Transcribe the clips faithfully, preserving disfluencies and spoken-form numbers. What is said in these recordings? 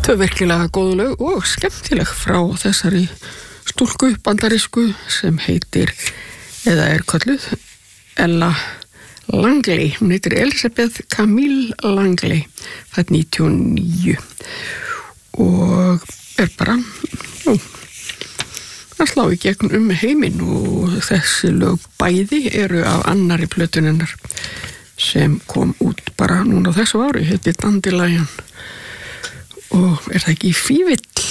Tvö virkilega góð lög og skemmtileg frá þessari stúlku bandarísku sem heitir, eða er kölluð, Ella Langley. Hún heitir Elizabeth Camille Langley, fædd níutíu og níu og er bara, ó, að slá í gegn um heiminn og þessi lög bæði eru af annari plötunennar sem kom út bara núna þessu ári, heitir Dandelion. Og er það ekki fífill?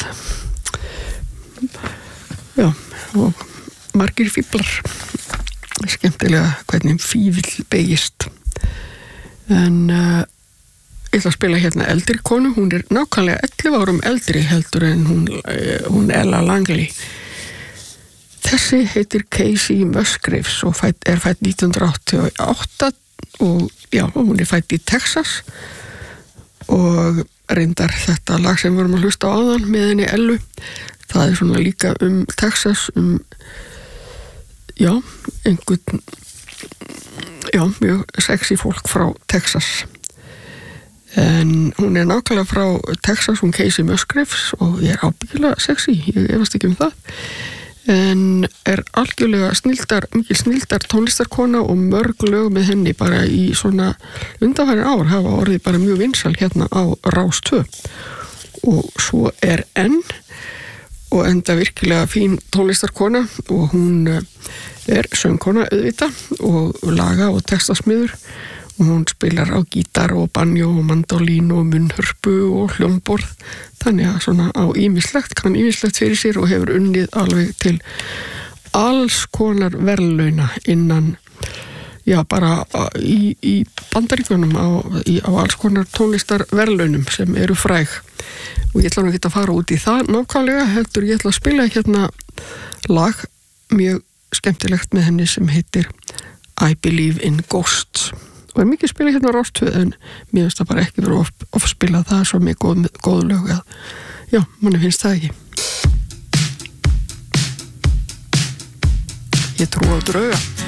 Já, og margir fíflar. Skemmtilega hvernig fífill beygist. En uh, ég ætla að spila hérna eldri konu. Hún er nákvæmlega ellefu árum eldri heldur en hún, uh, hún Ella Langley. Þessi heitir Casey Musgraves og fætt, er fætt nítján hundruð áttatíu og átta og já, hún er fætt í Texas og reyndar þetta lag sem við vorum að hlusta á áðan með henni Ellu, það er svona líka um Texas, um já, einhvern já, mjög sexy fólk frá Texas en hún er nákvæmlega frá Texas, hún Casey Musgraves og ég er ábyggilega sexy, ég efast ekki um það en er algjörlega snildar, mikil snildar tónlistarkona og mörg lög með henni bara í svona undanfærin ár hafa orðið bara mjög vinsæl hérna á Rás tvö og svo er enn og enda virkilega fín tónlistarkona og hún er söngkona auðvitað og laga og textasmiður og hún spilar á gítar og banjo og mandolín og munnhörpu og hljómborð þannig að svona á ýmislegt, kann ýmislegt fyrir sér og hefur unnið alveg til alls konar verðlauna innan, já bara í, í Bandaríkjunum á, í, á alls konar tónlistar verðlaunum sem eru fræg og ég ætla nú ekki að fara út í það nákvæmlega heldur ég ætla að spila hérna lag mjög skemmtilegt með henni sem heitir I Believe in Ghosts og er mikið spila hérna á Rás tvö en mér finnst það bara ekki verið of, of spila það er svo mjög góð, góð lög að já, manni finnst það ekki ég trú á drauga